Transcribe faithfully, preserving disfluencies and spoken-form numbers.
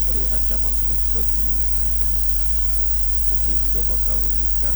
memberi ancaman serius bagi Kanada. Dan dia juga bakal memberikan